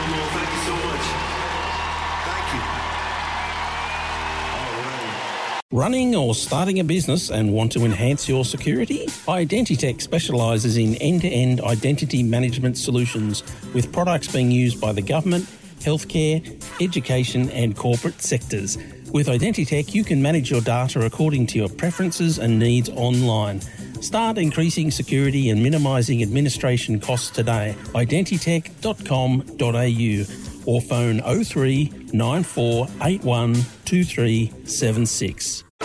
no more. Thank you so much. Thank you. All right. Running or starting a business and want to enhance your security? Identitech specialises in end-to-end identity management solutions with products being used by the government, healthcare, education and corporate sectors. With Identitech, you can manage your data according to your preferences and needs online. Start increasing security and minimising administration costs today. Identitech.com.au or phone 03 9481 2376.